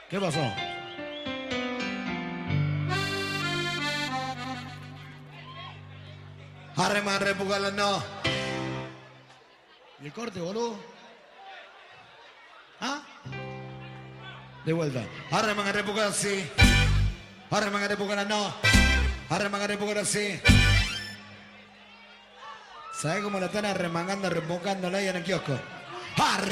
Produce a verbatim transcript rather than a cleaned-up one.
¿Qué pasó? Arre, marre, pugala, no. ¿Y el corte, boludo? ¿Ah? De vuelta. Arre, man, arre, pugala, sí. Arre, man, arre, pugala, no. Arre, man, arre, pugala, sí. ¿Sabes cómo la están arremangando, arrembocándola ahí en el kiosco? Arre.